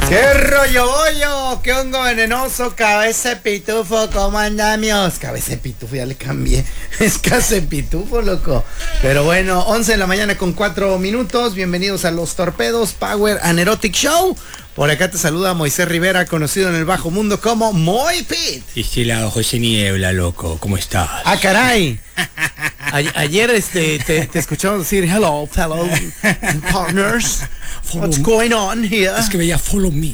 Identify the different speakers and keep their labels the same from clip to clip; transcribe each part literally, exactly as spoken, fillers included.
Speaker 1: ¿Qué rollo, bollo? ¿Qué hongo venenoso? Cabeza de pitufo, ¿cómo andamos? Cabeza de pitufo, ya le cambié. Es cabeza de pitufo, loco. Pero bueno, once de la mañana con cuatro minutos. Bienvenidos a Los Torpedos Power and Erotic Show. Por acá te saluda Moisés Rivera, conocido en el bajo mundo como Moy Pit.
Speaker 2: Y este lado José Niebla, loco, ¿cómo estás?
Speaker 1: Ah, caray. A ayer este, te, te escuchamos decir hello, fellow partners.
Speaker 2: Follow
Speaker 1: What's
Speaker 2: me.
Speaker 1: going on here?
Speaker 2: Es que veía follow me.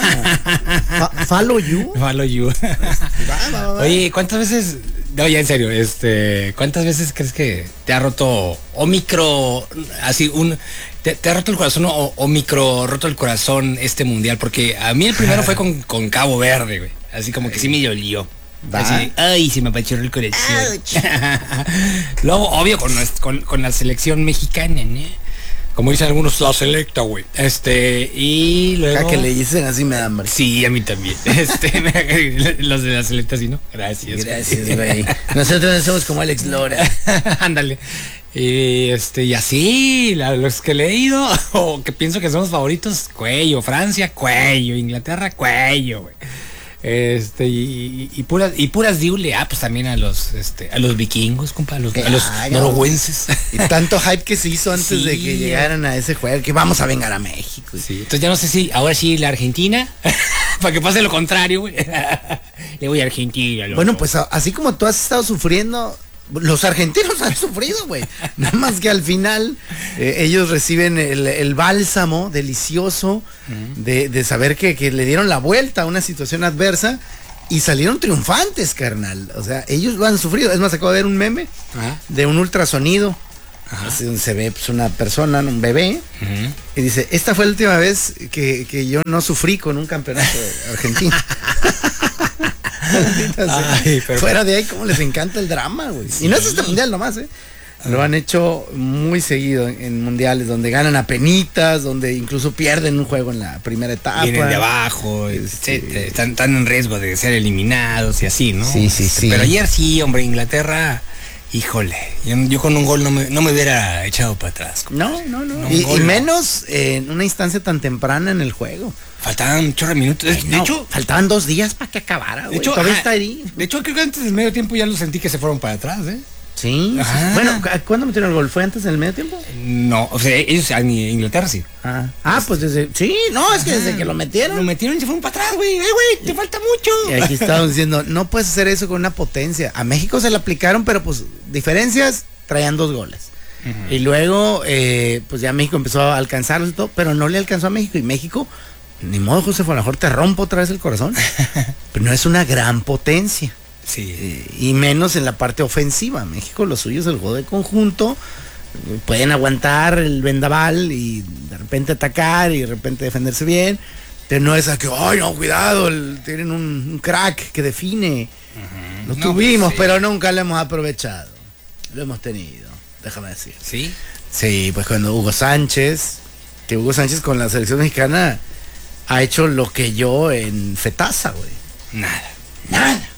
Speaker 1: Ah, fa- follow you.
Speaker 2: Follow you.
Speaker 1: Va, va, va.
Speaker 2: Oye, ¿cuántas veces, no, ya en serio, este, cuántas veces crees que te ha roto o micro, así un, te, te ha roto el corazón o, o micro roto el corazón este mundial? Porque a mí el primero fue con, con Cabo Verde, güey. Así como que sí me dolió.
Speaker 1: Va.
Speaker 2: Así, ay, se me apachurró el corazón.
Speaker 1: Ouch.
Speaker 2: Luego, obvio, con, nues- con, con la selección mexicana, ¿no? Como dicen algunos, la selecta, güey. Este, y luego...
Speaker 1: Cada que le dicen así me da hambre.
Speaker 2: Sí, a mí también. Este, los de la selecta, sí, ¿no? Gracias.
Speaker 1: Gracias, güey. Nosotros no somos como Alex Lora.
Speaker 2: Ándale. Y este, y así, la- los que he leído, o que pienso que son los favoritos, cuello, Francia, cuello, Inglaterra, cuello, güey. Este, y, y puras, y puras diule, ah, pues también a los, este, a los vikingos, compa, a los, a los
Speaker 1: Claro.
Speaker 2: noruenses.
Speaker 1: Y tanto hype que se hizo antes
Speaker 2: Sí.
Speaker 1: de que llegaran a ese juego, que vamos a vengar a México.
Speaker 2: Sí, entonces ya no sé si, ahora sí la Argentina, para que pase lo contrario, güey. Le voy a Argentina, loco.
Speaker 1: Bueno, pues a- así como tú has estado sufriendo, los argentinos han sufrido, güey. Nada más que al final eh, ellos reciben el, el bálsamo delicioso de, de saber que, que le dieron la vuelta a una situación adversa y salieron triunfantes, carnal. O sea, ellos lo han sufrido. Es más, acabo de ver un meme
Speaker 2: Ajá.
Speaker 1: de un ultrasonido.
Speaker 2: Ajá.
Speaker 1: Así donde se ve pues, una persona, un bebé,
Speaker 2: Ujú.
Speaker 1: y dice, esta fue la última vez que, que yo no sufrí con un campeonato de Argentina. Maldita sea.
Speaker 2: Ay, pero-
Speaker 1: Fuera de ahí, cómo les encanta el drama, güey. Y no es este mundial nomás, ¿eh? Lo han hecho muy seguido en, en mundiales, donde ganan a penitas, donde incluso pierden un juego en la primera etapa.
Speaker 2: Vienen de abajo,
Speaker 1: Este-
Speaker 2: etcétera, están, están en riesgo de ser eliminados y así, ¿no?
Speaker 1: Sí, sí, sí.
Speaker 2: Pero ayer sí, hombre, Inglaterra, híjole, yo, yo con un gol no me, no me hubiera echado para atrás.
Speaker 1: No, no, no.
Speaker 2: No,
Speaker 1: y,
Speaker 2: un gol,
Speaker 1: y
Speaker 2: no.
Speaker 1: menos en una instancia tan temprana en el juego.
Speaker 2: Faltaban un chorro de minutos. De, de
Speaker 1: No,
Speaker 2: hecho,
Speaker 1: faltaban dos días para que acabara,
Speaker 2: de
Speaker 1: güey.
Speaker 2: hecho,
Speaker 1: Todavía
Speaker 2: ajá,
Speaker 1: está ahí.
Speaker 2: de hecho, creo que antes del medio tiempo ya lo sentí que se fueron para atrás, ¿eh?
Speaker 1: Sí, sí.
Speaker 2: Ajá.
Speaker 1: Bueno, ¿cu- ¿cuándo metieron el gol? ¿Fue antes del medio tiempo?
Speaker 2: No, o sea, ellos en Inglaterra sí.
Speaker 1: Ah, ah pues desde... Sí, no, es que desde que lo
Speaker 2: Lo
Speaker 1: metieron.
Speaker 2: metieron y se fueron para atrás, güey. Eh, güey, te falta mucho.
Speaker 1: Y aquí estamos diciendo, no puedes hacer eso con una potencia. A México se le aplicaron, pero pues diferencias, traían dos goles.
Speaker 2: Ujú.
Speaker 1: Y luego, eh, pues ya México empezó a alcanzarlos y todo, pero no le alcanzó a México. Y México, ni modo, José, a lo mejor te rompo otra vez el corazón. Pero no es una gran potencia.
Speaker 2: Sí.
Speaker 1: Eh, y menos en la parte ofensiva. México, lo suyo es el juego de conjunto. Eh, Pueden aguantar el vendaval y de repente atacar y de repente defenderse bien. Pero no es a que, ay, no, cuidado, el- tienen un, un crack que define. Lo
Speaker 2: No,
Speaker 1: tuvimos,
Speaker 2: pues, sí.
Speaker 1: pero nunca lo hemos aprovechado. Lo hemos tenido, déjame decir.
Speaker 2: Sí.
Speaker 1: Sí, pues cuando Hugo Sánchez, que Hugo Sánchez con la selección mexicana ha hecho lo que yo en Fetaza, güey.
Speaker 2: Nada.
Speaker 1: Nada.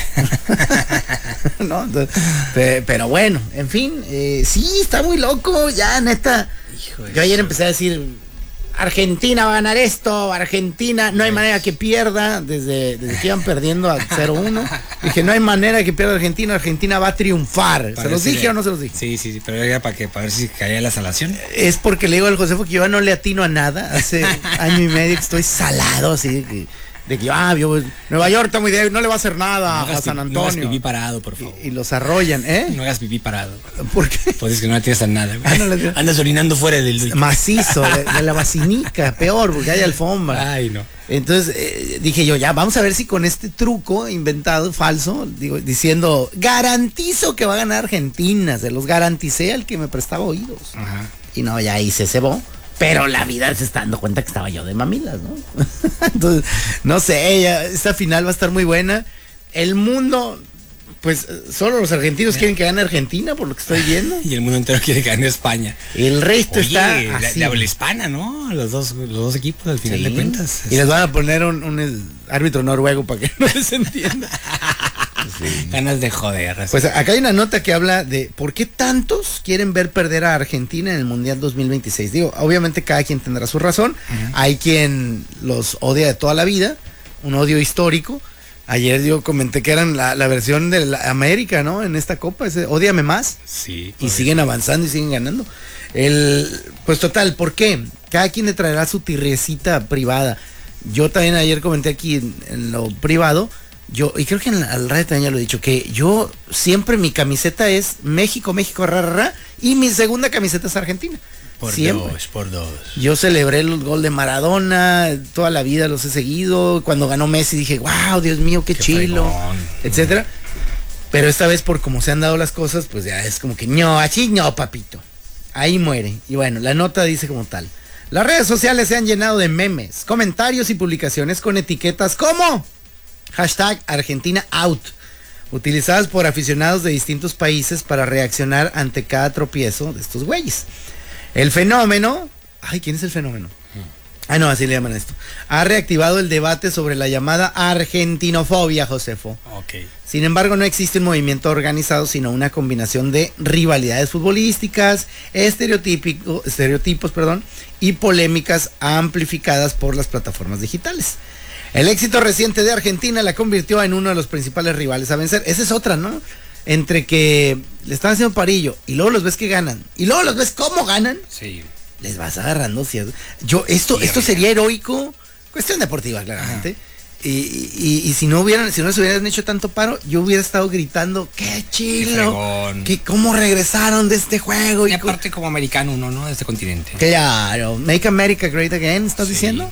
Speaker 1: ¿No? Entonces, pe- pero bueno, en fin, eh, sí, está muy loco, ya neta.
Speaker 2: Hijo de
Speaker 1: Yo ayer
Speaker 2: su-
Speaker 1: empecé a decir, Argentina va a ganar esto, Argentina, no hay manera que pierda, desde, desde que iban perdiendo a cero uno. Dije, no hay manera que pierda Argentina, Argentina va a triunfar. ¿Se los
Speaker 2: Parece-
Speaker 1: dije o no se los dije?
Speaker 2: Sí, sí, sí, pero era para que para ver si caía la salación.
Speaker 1: Es porque le digo al Josefo que yo no le atino a nada. Hace año y medio que estoy salado, así de que, de que ah, yo, Nueva York está muy bien, no le va a hacer nada
Speaker 2: No
Speaker 1: a
Speaker 2: hagas,
Speaker 1: San
Speaker 2: pi- no hagas
Speaker 1: Antonio.
Speaker 2: pipí parado, por favor.
Speaker 1: y, y los arrollan, ¿eh?
Speaker 2: No hagas pipí parado.
Speaker 1: ¿Por qué?
Speaker 2: Pues es que no le tienes a nada, güey.
Speaker 1: Ah, no le tienes-
Speaker 2: Andas orinando fuera del...
Speaker 1: Macizo, de, de la vacinica, peor, porque hay alfombra.
Speaker 2: Ay, no.
Speaker 1: Entonces eh, dije yo, ya, vamos a ver si con este truco inventado, falso, digo, diciendo, garantizo que va a ganar Argentina, se los garanticé al que me prestaba oídos.
Speaker 2: Ajá.
Speaker 1: Y no, ya ahí se cebó. Pero la vida se está dando cuenta que estaba yo de mamilas, ¿no? Entonces, no sé, ella, esta final va a estar muy buena. El mundo, pues, solo los argentinos quieren que gane Argentina, por lo que estoy viendo.
Speaker 2: Y el mundo entero quiere que gane España.
Speaker 1: El resto
Speaker 2: Oye,
Speaker 1: está
Speaker 2: la,
Speaker 1: así.
Speaker 2: de habla hispana, ¿no? Los dos, los dos equipos al final
Speaker 1: Sí.
Speaker 2: de cuentas.
Speaker 1: Y les van a poner un, un es- árbitro noruego para que no les entienda. Sí.
Speaker 2: Ganas de joder. Así.
Speaker 1: Pues acá hay una nota que habla de por qué tantos quieren ver perder a Argentina en el Mundial dos mil veintiséis. Digo, obviamente cada quien tendrá su razón. Uh-huh. Hay quien los odia de toda la vida, un odio histórico. Ayer yo comenté que eran la, la versión de la América, ¿no? En esta copa, ese ódiame más.
Speaker 2: Sí.
Speaker 1: Y siguen avanzando y siguen ganando. El, pues total, ¿por qué? Cada quien le traerá su tirrecita privada. Yo también ayer comenté aquí en, en lo privado, yo, y creo que en la, al radio también ya lo he dicho, que yo siempre mi camiseta es México, México, ra, ra, ra, y mi segunda camiseta es Argentina.
Speaker 2: Por
Speaker 1: siempre.
Speaker 2: dos, por dos.
Speaker 1: Yo celebré el gol de Maradona, toda la vida los he seguido. Cuando ganó Messi dije, wow, Dios mío, qué, qué chilo, fregón, etcétera. Pero esta vez por cómo se han dado las cosas, pues ya es como que no, así no, papito. Ahí muere. Y bueno, la nota dice como tal. Las redes sociales se han llenado de memes, comentarios y publicaciones con etiquetas como hashtag Argentina out, utilizadas por aficionados de distintos países para reaccionar ante cada tropiezo de estos güeyes. El fenómeno, ay, ¿quién es el fenómeno? Ah, no, así le llaman esto. Ha reactivado el debate sobre la llamada argentinofobia, Josefo.
Speaker 2: Ok.
Speaker 1: Sin embargo, no existe un movimiento organizado, sino una combinación de rivalidades futbolísticas, estereotípico, estereotipos, perdón, y polémicas amplificadas por las plataformas digitales. El éxito reciente de Argentina la convirtió en uno de los principales rivales a vencer. Esa es otra, ¿no? Entre que le están haciendo parillo y luego los ves que ganan y luego los ves cómo ganan.
Speaker 2: Sí.
Speaker 1: Les vas agarrando, ¿cierto? Yo, esto, sí, esto sería heroico, cuestión deportiva, claramente. Y, y, y si no hubieran, si no les hubieran hecho tanto paro, yo hubiera estado gritando, qué chilo, que cómo regresaron de este juego.
Speaker 2: Y, y aparte como americano uno, ¿no? De este continente.
Speaker 1: Claro, Make America Great Again, ¿estás sí. diciendo?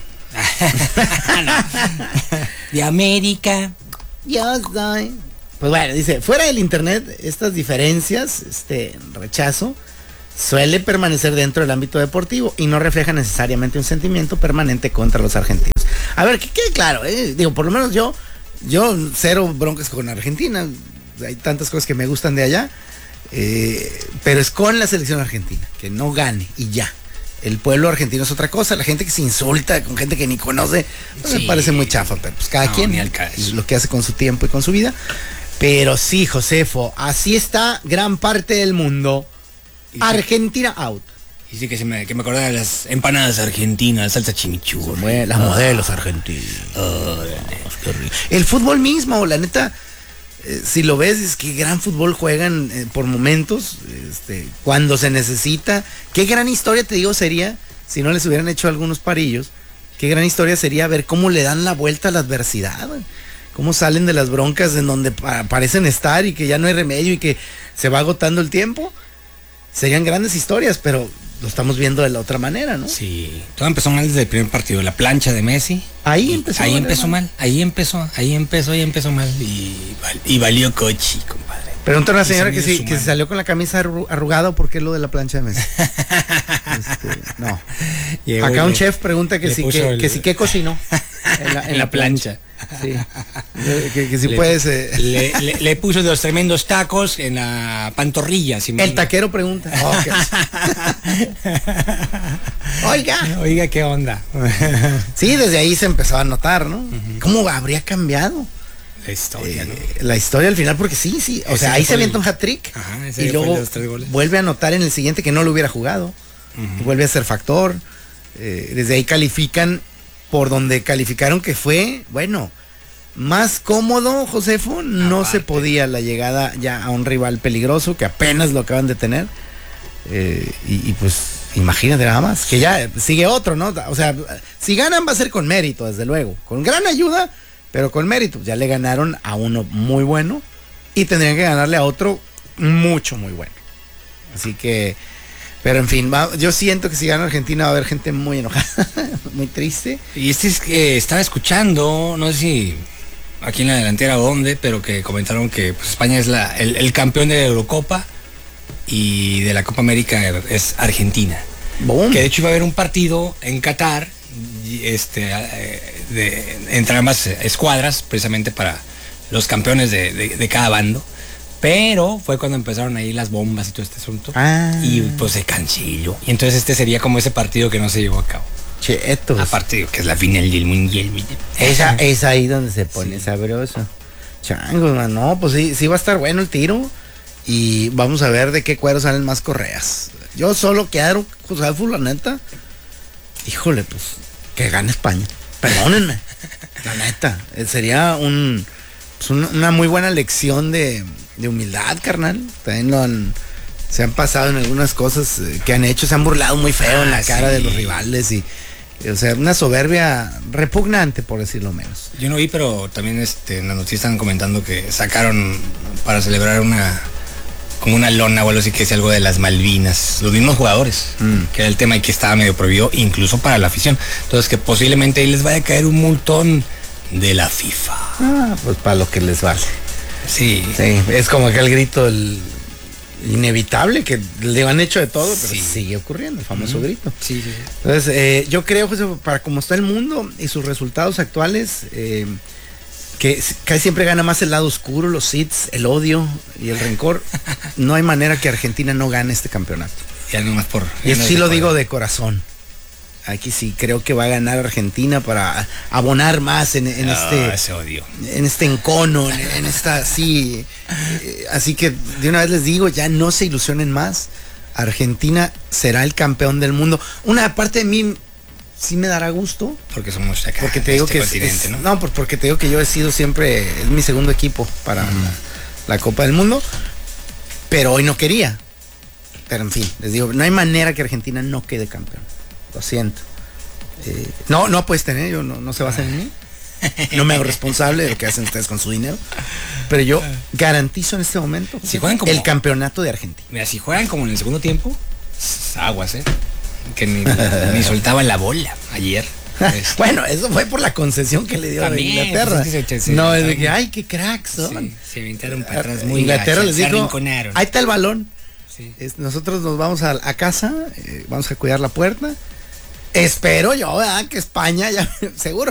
Speaker 2: De América.
Speaker 1: Yo soy. Pues bueno, dice, fuera del internet, estas diferencias, este rechazo, suele permanecer dentro del ámbito deportivo y no refleja necesariamente un sentimiento permanente contra los argentinos. A ver, que quede claro, ¿eh? Digo, por lo menos yo, yo cero broncas con Argentina, hay tantas cosas que me gustan de allá, eh, pero es con la selección argentina, que no gane y ya. El pueblo argentino es otra cosa, la gente que se insulta con gente que ni conoce, pues sí. Me parece muy chafa, pero pues cada no, quien es lo que hace con su tiempo y con su vida. Pero sí, Josefo, así está gran parte del mundo. Argentina out.
Speaker 2: Y sí que, se me, que me acordaba de las empanadas argentinas, salsa chimichurri.
Speaker 1: Las modelos argentinas. Oh, el fútbol mismo, la neta, eh, si lo ves, es que gran fútbol juegan eh, por momentos, este, cuando se necesita. Qué gran historia, te digo, sería, si no les hubieran hecho algunos parillos, qué gran historia sería ver cómo le dan la vuelta a la adversidad. Cómo salen de las broncas en donde pa- parecen estar y que ya no hay remedio y que se va agotando el tiempo. Serían grandes historias, pero lo estamos viendo de la otra manera, ¿no?
Speaker 2: Sí, todo empezó mal desde el primer partido, la plancha de Messi.
Speaker 1: Ahí empezó
Speaker 2: Ahí
Speaker 1: mal,
Speaker 2: empezó mal, ahí empezó, ahí empezó, ahí empezó mal y, y valió cochi, compadre.
Speaker 1: Pregunta a una señora que sí, que se salió con la camisa arrugada, ¿por qué lo de la plancha de Messi? este, no. Llegó Acá un le, chef pregunta que si que, el... que si qué cocinó
Speaker 2: en la, en en la, la plancha.
Speaker 1: plancha. Sí. Que, que si le, puedes. Eh.
Speaker 2: Le, le, le puso los tremendos tacos en la pantorrilla. Si
Speaker 1: el taquero pregunta. Oh, Oiga.
Speaker 2: Oiga, ¿qué onda?
Speaker 1: Sí, desde ahí se empezó a notar, ¿no? Uh-huh. ¿Cómo habría cambiado?
Speaker 2: La historia,
Speaker 1: eh,
Speaker 2: ¿no?
Speaker 1: La historia al final, porque sí, sí. O ese sea, ahí se avienta un hat-trick.
Speaker 2: Ajá,
Speaker 1: y luego vuelve a anotar en el siguiente que no lo hubiera jugado. Uh-huh. Vuelve a ser factor. Eh, desde ahí califican por donde calificaron que fue, bueno, más cómodo, Josefo, no Aparte. se podía la llegada ya a un rival peligroso que apenas lo acaban de tener. Eh, y, y pues, imagínate nada más, que ya sigue otro, ¿no? O sea, si ganan va a ser con mérito, desde luego. Con gran ayuda, pero con mérito. Ya le ganaron a uno muy bueno y tendrían que ganarle a otro mucho, muy bueno. Así que... Pero en fin, va, yo siento que si gana Argentina va a haber gente muy enojada, muy triste.
Speaker 2: Y este es que estaba escuchando, no sé si aquí en la delantera o dónde, pero que comentaron que pues, España es la, el, el campeón de la Eurocopa y de la Copa América es Argentina.
Speaker 1: Boom.
Speaker 2: Que de hecho iba a haber un partido en Qatar, este, de, entre ambas escuadras, precisamente para los campeones de, de, de cada bando. Pero fue cuando empezaron ahí las bombas y todo este asunto.
Speaker 1: Ah.
Speaker 2: Y pues se canceló. Y entonces este sería como ese partido que no se llevó a cabo.
Speaker 1: Chetos.
Speaker 2: Aparte que es la final del mundial.
Speaker 1: Esa es ahí donde se pone sí. sabroso. Changos, man, no, pues sí, sí va a estar bueno el tiro. Y vamos a ver de qué cuero salen más correas. Yo solo quiero, José Alfus, la neta. Híjole, pues, que gane España. Perdónenme. La neta. eh, Sería un, pues, un- una muy buena lección de, de humildad, carnal. También lo han, se han pasado en algunas cosas eh, que han hecho. Se han burlado muy feo en la
Speaker 2: Ah,
Speaker 1: cara
Speaker 2: sí.
Speaker 1: de los rivales. Y, y, o sea, una soberbia repugnante, por decirlo menos.
Speaker 2: Yo no vi, pero también este, en la noticia están comentando que sacaron para celebrar una como una lona o algo así que es algo de las Malvinas, los mismos jugadores,
Speaker 1: Mm.
Speaker 2: que era el tema y que estaba medio prohibido incluso para la afición. Entonces que posiblemente ahí les vaya a caer un multón de la FIFA.
Speaker 1: Ah, pues para lo que les vale.
Speaker 2: Sí.
Speaker 1: Sí, es como aquel grito el inevitable que le han hecho de todo, pero
Speaker 2: Sí.
Speaker 1: sigue ocurriendo, el famoso
Speaker 2: Ujú.
Speaker 1: grito.
Speaker 2: Sí, sí, sí.
Speaker 1: Entonces, eh, yo creo, José, para cómo está el mundo y sus resultados actuales, eh, que s- casi siempre gana más el lado oscuro, los hits, el odio y el rencor. No hay manera que Argentina no gane este campeonato.
Speaker 2: Ya nomás por.
Speaker 1: Y eso sí lo digo de corazón. Aquí sí creo que va a ganar Argentina para abonar más en, en
Speaker 2: Ah,
Speaker 1: este
Speaker 2: ese odio.
Speaker 1: en este encono, en, en esta sí. eh, así que de una vez les digo, ya no se ilusionen más. Argentina será el campeón del mundo. Una parte de mí sí me dará gusto,
Speaker 2: Porque somos acá.
Speaker 1: porque te digo
Speaker 2: este
Speaker 1: que es-
Speaker 2: continente,
Speaker 1: es-
Speaker 2: ¿no?
Speaker 1: no, por- porque te digo que yo he sido siempre, es mi segundo equipo para
Speaker 2: Ujú.
Speaker 1: la, la Copa del Mundo, pero hoy no quería. Pero en fin, les digo, no hay manera que Argentina no quede campeón. Lo siento. Eh, no, no apuesten, ¿eh? Yo no, no se basen en mí. No me hago responsable de lo que hacen ustedes con su dinero. Pero yo garantizo en este momento
Speaker 2: Si juegan como-
Speaker 1: el campeonato de Argentina.
Speaker 2: Mira, si juegan como en el segundo tiempo, s- aguas, ¿eh? Que ni, ni soltaba la bola ayer. Este,
Speaker 1: Bueno, eso fue por la concesión que le dio a
Speaker 2: También,
Speaker 1: Inglaterra.
Speaker 2: pues, es que se- se-
Speaker 1: no, es de
Speaker 2: se-
Speaker 1: que, ay, qué cracks son.
Speaker 2: sí, se aventaron para atrás muy
Speaker 1: Inglaterra
Speaker 2: gacho,
Speaker 1: les
Speaker 2: se
Speaker 1: dijo,
Speaker 2: arrinconaron.
Speaker 1: ahí está el balón.
Speaker 2: Sí.
Speaker 1: Es- nosotros nos vamos a, a casa, eh, vamos a cuidar la puerta. Espero yo, ¿verdad? Que España, ya seguro